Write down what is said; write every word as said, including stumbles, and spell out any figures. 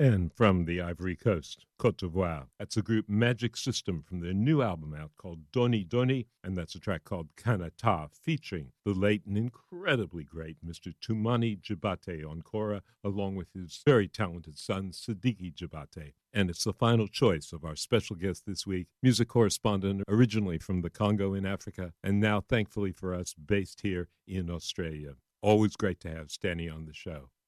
And from the Ivory Coast, Côte d'Ivoire, that's a group Magic System from their new album out called Doni Doni, and that's a track called Kanata, featuring the late and incredibly great Mister Toumani Djabate on kora, along with his very talented son, Sidiki Djabate. And it's the final choice of our special guest this week, music correspondent originally from the Congo in Africa, and now, thankfully for us, based here in Australia. Always great to have Stani on the show.